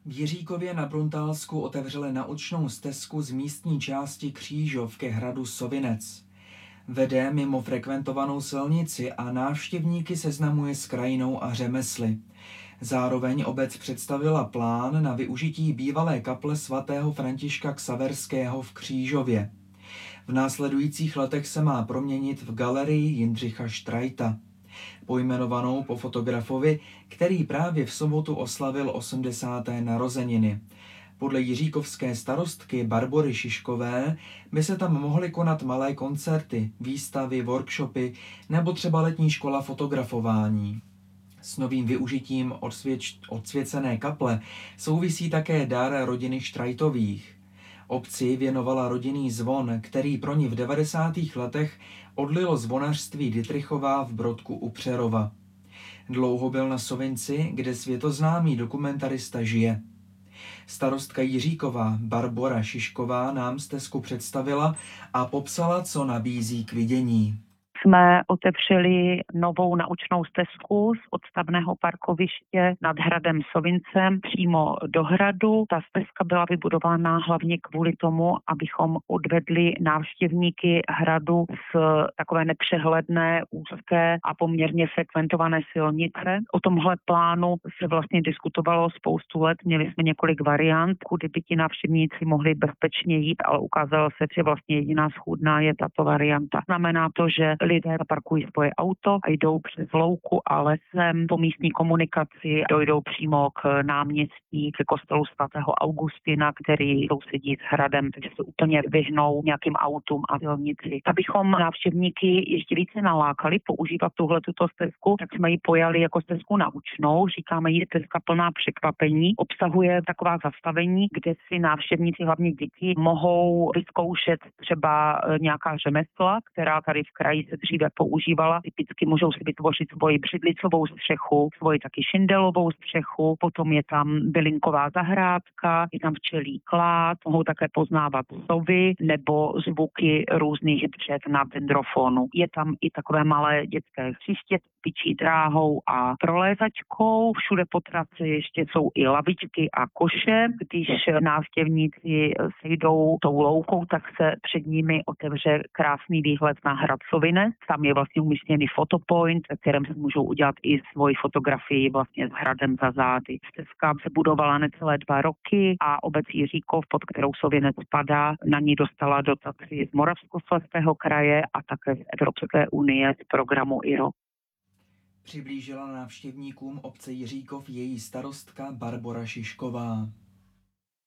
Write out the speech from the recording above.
V Jiříkově na Bruntálsku otevřeli naučnou stezku z místní části Křížov ke hradu Sovinec. Vede mimo frekventovanou silnici a návštěvníky seznamuje s krajinou a řemesly. Zároveň obec představila plán na využití bývalé kaple svatého Františka Xaverského v Křížově. V následujících letech se má proměnit v galerii Jindřicha Štrajta, pojmenovanou po fotografovi, který právě v sobotu oslavil 80. narozeniny. Podle jiříkovské starostky Barbory Šiškové by se tam mohly konat malé koncerty, výstavy, workshopy nebo třeba letní škola fotografování. S novým využitím odsvěcené kaple souvisí také dar rodiny Štrajtových. Obci věnovala rodinný zvon, který pro ní v 90. letech odlilo zvonařství Dittrichová v Brodku u Přerova. Dlouho byl na Sovinci, kde světoznámý dokumentarista žije. Starostka Jiříkova Barbora Šišková nám stezku představila a popsala, co nabízí k vidění. Jsme otevřeli novou naučnou stezku z odstavného parkoviště nad hradem Sovincem přímo do hradu. Ta stezka byla vybudována hlavně kvůli tomu, abychom odvedli návštěvníky hradu z takové nepřehledné, úzké a poměrně frekventované silnice. O tomhle plánu se vlastně diskutovalo spoustu let. Měli jsme několik variant, kudy by ti návštěvníci mohli bezpečně jít, ale ukázalo se, že vlastně jediná schůdná je tato varianta. Znamená to, že lidé zaparkují svoje auto a jdou přes louku a lesem po místní komunikaci, dojdou přímo k náměstí, ke kostelu svatého Augustina, který sousedí s hradem, takže se úplně vyhnou nějakým autům a silnici. Abychom návštěvníky ještě více nalákali používat tuto stezku, tak jsme ji pojali jako stezku naučnou. Říkáme jí stezka plná překvapení. Obsahuje taková zastavení, kde si návštěvníci, hlavně děti, mohou vyzkoušet třeba nějaká řemesla, která tady v kraji se dříve používala. Typicky můžou si vytvořit svoji břidlicovou střechu, svoji taky šindelovou střechu, potom je tam bylinková zahrádka, je tam včelí klád, mohou také poznávat sovy nebo zvuky různých dřev na dendrofonu. Je tam i takové malé dětské hřiště s pičí dráhou a prolézačkou. Všude po trase ještě jsou i lavičky a koše. Když návštěvníci sejdou tou loukou, tak se před nimi otevře krásný výhled na hrad Sovinec. Tam je vlastně umístěný fotopoint, ve kterém se můžou udělat i svoji fotografii vlastně s hradem za zády. Stezka se budovala necelé 2 roky a obec Jiříkov, pod kterou Sovinec spadá, na ní dostala dotaci z Moravskoslezského kraje a také z Evropské unie z programu IRO. Přiblížila návštěvníkům obce Jiříkov její starostka Barbora Šišková.